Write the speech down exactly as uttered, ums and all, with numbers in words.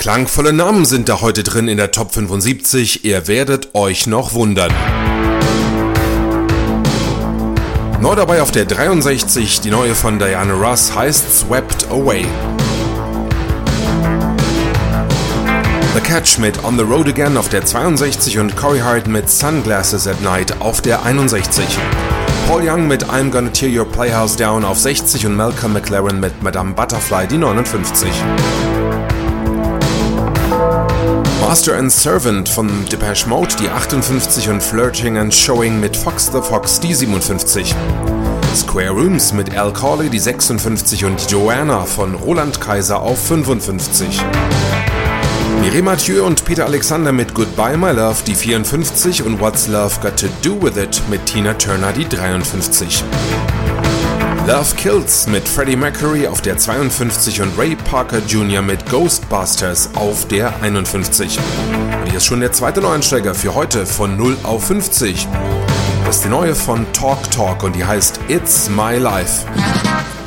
Klangvolle Namen sind da heute drin in der Top fünfundsiebzig, ihr werdet euch noch wundern. Neu dabei auf der dreiundsechzig, die neue von Diana Ross heißt Swept Away. The Catch mit On the Road Again auf der zweiundsechzig und Corey Hart mit Sunglasses at Night auf der einundsechzig. Paul Young mit I'm Gonna Tear Your Playhouse Down auf sechzig und Malcolm McLaren mit Madame Butterfly die neunundfünfzig. Master and Servant von Depeche Mode die achtundfünfzig und Flirting and Showing mit Fox the Fox die siebenundfünfzig. Square Rooms mit Al Corley die sechsundfünfzig und Joanna von Roland Kaiser auf fünfundfünfzig. Mireille Mathieu und Peter Alexander mit Goodbye My Love die vierundfünfzig und What's Love Got to Do With It mit Tina Turner die dreiundfünfzig. Love Kills mit Freddie Mercury auf der zweiundfünfzig und Ray Parker Junior mit Ghostbusters auf der einundfünfzig. Und hier ist schon der zweite Neueinsteiger für heute von null auf fünfzig. Das ist die neue von Talk Talk und die heißt It's My Life.